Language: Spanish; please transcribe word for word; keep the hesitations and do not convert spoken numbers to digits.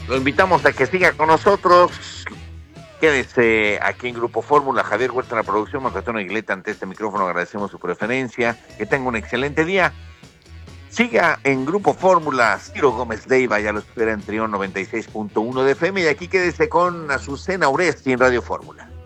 Lo invitamos a que siga con nosotros. Quédese aquí en Grupo Fórmula. Javier Huerta en la producción, Marco Igleta ante este micrófono. Agradecemos su preferencia. Que tenga un excelente día. Siga en Grupo Fórmula. Ciro Gómez Leiva ya lo espera en Trión noventa y seis punto uno de F M. Y aquí quédese con Azucena Uresti en Radio Fórmula.